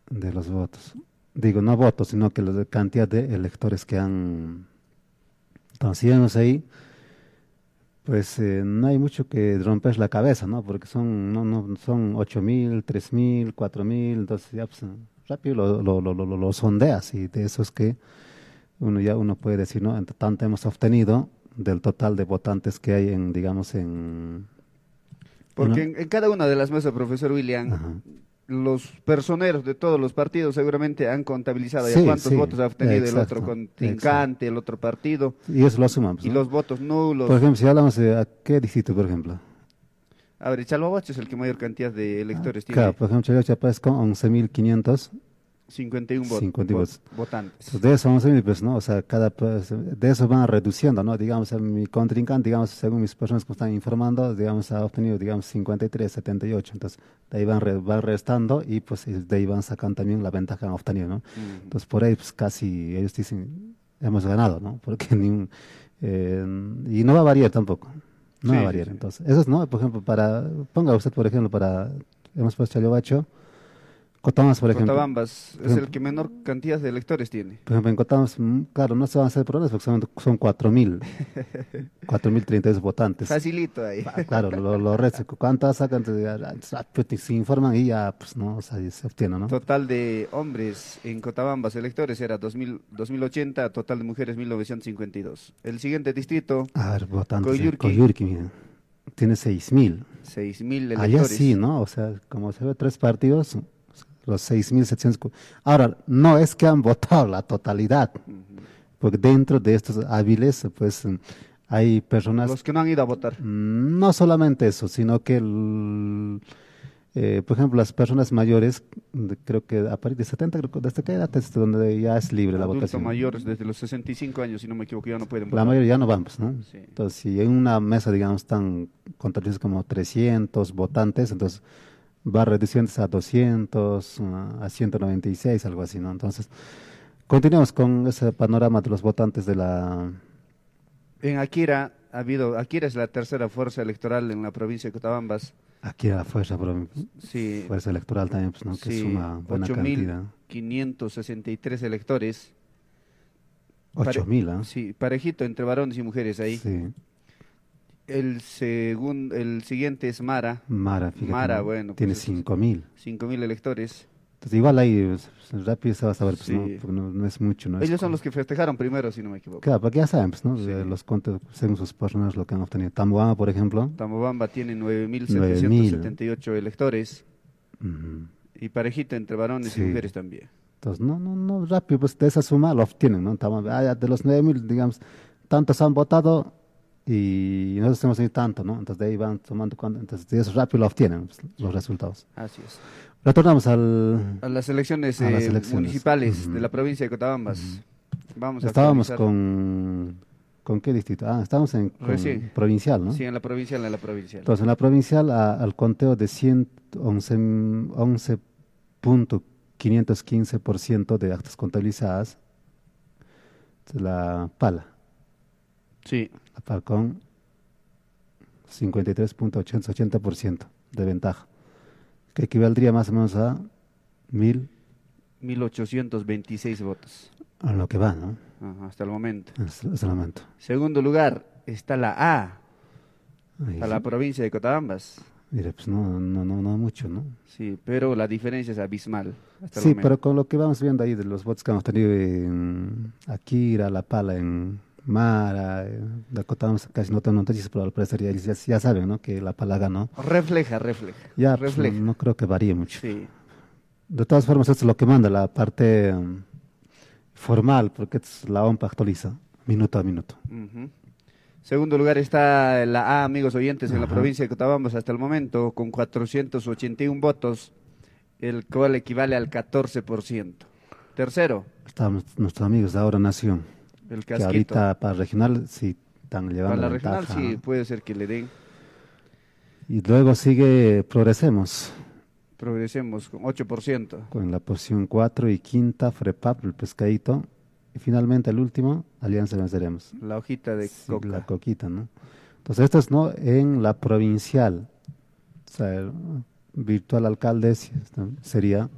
de los votos. Digo, no votos, sino que la cantidad de electores que han... Entonces, si vemos ahí, pues no hay mucho que romper la cabeza, ¿no? Porque son, no, son 8.000, 3.000, 4.000, entonces ya pues, rápido lo sondeas y de eso es que uno puede decir, ¿no? Entre tanto hemos obtenido del total de votantes que hay en, digamos, Porque en cada una de las mesas, profesor William, ajá. los personeros de todos los partidos seguramente han contabilizado ya Sí, cuántos sí, votos ha obtenido el otro exacto, exacto. contrincante, el otro partido, Y eso lo sumamos, y ¿no? los votos Por nulos. ejemplo, si hablamos de a qué distrito, por ejemplo. A ver, Chalbabacho es el que mayor cantidad de electores Claro, tiene, por ejemplo, Chacacho aparece con 11.500 51 50 votos. votantes. Entonces, de eso 11.000, pues, ¿no? O sea, pues, de eso van reduciendo, ¿no? Digamos, mi contrincante, digamos, según mis personas que me están informando, digamos, ha obtenido, digamos, 53, 78. Entonces, de ahí van restando y, pues, de ahí van sacando también la ventaja que han obtenido, ¿no? Ujú. Entonces, por ahí, pues, casi ellos dicen, hemos ganado, ¿no? Porque eh, y no va a variar tampoco. No va a Sí, sí, variar. sí. Entonces, eso es, ¿no? Por ejemplo, ponga usted, por ejemplo, hemos puesto Chalebacho, Cotamas, Cotabambas por es el ejemplo, que menor cantidad de electores tiene. por ejemplo, en Cotamas, claro, no se van a hacer problemas porque son 4.032 votantes. Facilito ahí. Claro, lo restos, ¿cuántas sacan? Pues, se informan y ya, pues, no, o sea, y se obtiene, ¿no? Total de hombres en Cotabambas electores era 2080, total de mujeres 1952. El siguiente distrito, A ver, votantes en Coyurqui, Coyurqui, mira, tiene 6.000. 6000 Allá sí, electores. ¿no? O sea, como se ve, tres partidos, los 6.700. Ahora, no es que han votado la totalidad, Ujú. porque dentro de estos hábiles, pues, hay personas, Los que no han ido a votar. no solamente eso, sino que, por ejemplo, las personas mayores, creo que a partir de 70, creo que desde qué edad es donde ya es libre la Adultos votación. mayores desde los 65 años, si no me equivoco, ya no pueden La votar. mayoría ya no vamos, ¿no? Sí. Entonces, si en una mesa, digamos, están contabilizados como 300 votantes, entonces va reduciéndose a 200, a 196, algo así, ¿no? Entonces, continuemos con ese panorama de los votantes de la... En Akira Akira es la tercera fuerza electoral en la provincia de Cotabambas. Aquí a la Sí, fuerza electoral también, pues, ¿no? Que sí, suma buena ocho mil cantidad. quinientos sesenta y tres electores. 8.000, ¿ah? Sí, parejito entre varones y mujeres ahí. Sí. El siguiente es Mara. Mara, fíjate, Mara, ¿no? bueno, pues Tiene estos 5.000. 5000 electores. Entonces, igual ahí, rápido se va a saber, pues, ¿no? Sí. Porque no es mucho, ¿no? Ellos son los que festejaron primero, si no me equivoco. Claro, porque ya saben, pues, ¿no? Sí. Los contos, según sus personas, lo que han obtenido. Tamboa, por ejemplo, Tambobamba tiene nueve mil nueve setecientos mil setenta y ocho electores Ujú. y parejito entre varones y Sí. mujeres también. Entonces, no, rápido, pues, de esa suma lo obtienen, ¿no? Ya de los 9.000, digamos, tantos han votado y nosotros hemos tenido tanto, ¿no? Entonces, de ahí van tomando cuenta. Entonces, de eso rápido lo obtienen, pues, los resultados. Así es. Retornamos A las elecciones a las elecciones. municipales de Ujú, la provincia de ujú. Cotabambas. Vamos a Estábamos actualizar ¿con qué distrito? Estábamos con recién. provincial, ¿no? Sí, en la provincial, en la provincial. Entonces, en la provincial, al conteo de 11.515% de actas contabilizadas, es Sí, la PAL con 53.80% de ventaja, que equivaldría más o menos a 1.000 1826 votos. a lo que va, ¿no? Ajá, hasta el momento. Hasta el momento. Segundo lugar está la A, Ahí, para la provincia de Cotabambas. mire, pues no mucho, ¿no? Sí, pero la diferencia es abismal hasta el Sí, momento. pero con lo que vamos viendo ahí de los votos que hemos tenido en Akira, La Pala, en Mara, Dakota, casi no tengo noticias, pero al parecer ya saben, ¿no? Que La Pala ganó. Refleja, Ya, pues, refleja. no creo que varíe mucho. Sí. De todas formas, esto es lo que manda la parte formal, porque la OMP actualiza minuto a minuto. Ujú. Segundo lugar está la A, amigos oyentes, en la Ajá. provincia de Cotabambas hasta el momento, con 481 votos, el cual equivale al 14%. Tercero, Estamos nuestros amigos de Ahora Nación, el que Casquito. ahorita para regional sí están Para llevando la regional ventaja, sí ¿no? puede ser que le den. Y luego sigue Progresemos, Progresemos con 8%. con la posición 4 y quinta, FREPAP, el pescadito. Y finalmente el último, Alianza Venceremos. La hojita de Sí, la coca. coquita, ¿no? Entonces, esto es, ¿no? En la provincial. O sea, el virtual alcalde sería